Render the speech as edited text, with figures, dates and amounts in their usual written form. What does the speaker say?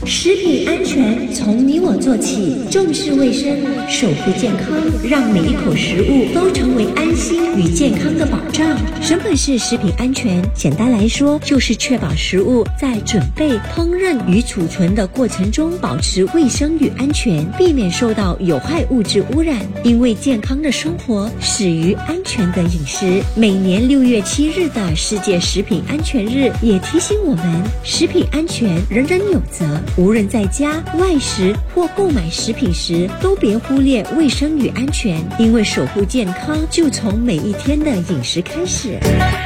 食品安全从你我做起，重视卫生，守护健康，让每一口食物都成为安心与健康的保障。什么是食品安全？简单来说，就是确保食物在准备、烹饪与储存的过程中保持卫生与安全，避免受到有害物质污染。因为健康的生活始于安全的饮食。每年6月7日的世界食品安全日也提醒我们，食品安全人人有责。无论在家、外食或购买食品时，都别忽略卫生与安全，因为守护健康就从每一天的饮食开始。